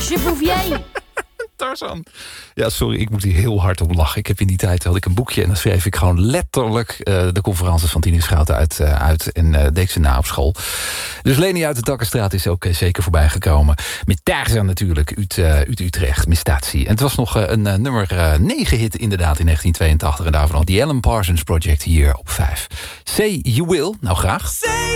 Je Bouvier. Tarzan. Ja, sorry, ik moet hier heel hard om lachen. Ik heb in die tijd had ik een boekje en dan schreef ik gewoon letterlijk de conferences van Tine Schouten uit en deed ik ze na op school. Dus Leni uit de Takkenstraat is ook zeker voorbij gekomen. Met Tarzan natuurlijk, uit Utrecht, Mestatie. En het was nog een nummer 9 hit inderdaad in 1982. En daarvan nog The Alan Parsons Project hier op 5. Say You Will, nou graag.